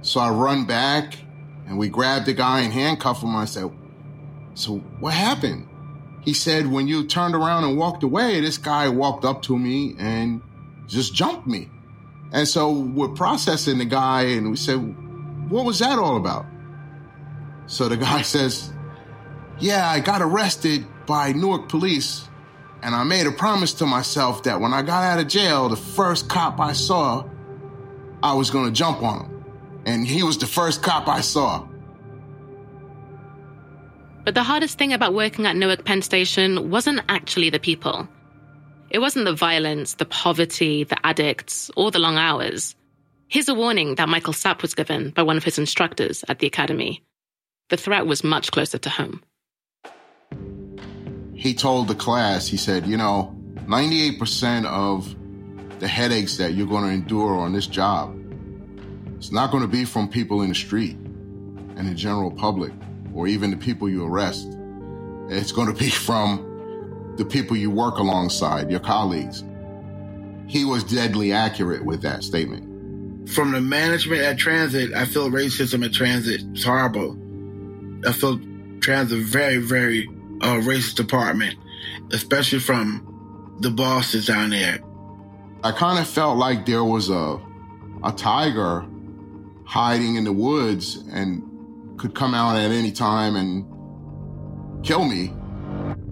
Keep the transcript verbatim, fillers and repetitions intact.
So I run back and we grabbed the guy and handcuff him. I said, so what happened? He said, when you turned around and walked away, this guy walked up to me and just jumped me. And so we're processing the guy and we said, what was that all about? So the guy says, yeah, I got arrested by Newark police and I made a promise to myself that when I got out of jail, the first cop I saw, I was going to jump on him. And he was the first cop I saw. But the hardest thing about working at Newark Penn Station wasn't actually the people. It wasn't the violence, the poverty, the addicts, or the long hours. Here's a warning that Michael Sapp was given by one of his instructors at the academy. The threat was much closer to home. He told the class, he said, you know, ninety-eight percent of the headaches that you're going to endure on this job, it's not going to be from people in the street and the general public or even the people you arrest. It's going to be from the people you work alongside, your colleagues. He was deadly accurate with that statement. From the management at Transit, I feel racism at Transit is horrible. I feel Transit very, very uh, racist department, especially from the bosses down there. I kind of felt like there was a a tiger hiding in the woods and could come out at any time and kill me.